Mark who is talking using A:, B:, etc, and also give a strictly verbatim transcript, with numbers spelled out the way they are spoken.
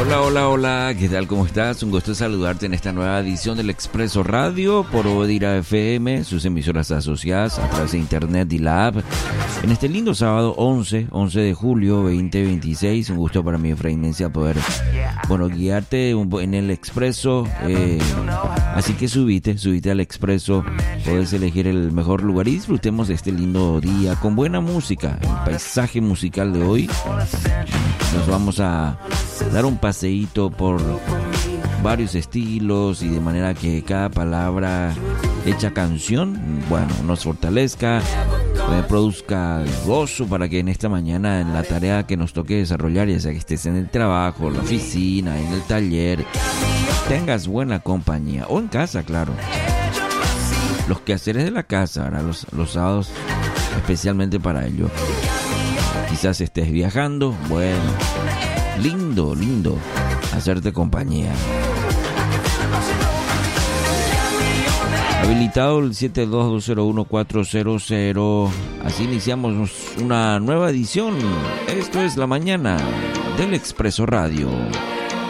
A: Hola, hola, hola, ¿qué tal? ¿Cómo estás? Un gusto saludarte en esta nueva edición del Expreso Radio por Odira F M, sus emisoras asociadas a través de internet y la app. En este lindo sábado once, once de julio veinte veintiséis, un gusto para mí, Efraín Mencia, poder, bueno, guiarte en el Expreso. Eh, así que subite, subite al Expreso, puedes elegir el mejor lugar y disfrutemos de este lindo día con buena música. El paisaje musical de hoy, nos vamos a dar un paseíto por varios estilos y de manera que cada palabra hecha canción, bueno, nos fortalezca, eh, produzca gozo para que en esta mañana, en la tarea que nos toque desarrollar, ya sea que estés en el trabajo, la oficina, en el taller, tengas buena compañía, o en casa, claro. Los quehaceres de la casa, ¿verdad? Los, los sábados especialmente para ello. Quizás estés viajando, bueno, lindo, lindo hacerte compañía. Habilitado el siete dos dos cero uno cuatro cero cero. Así iniciamos una nueva edición. Esto es la mañana del Expreso Radio.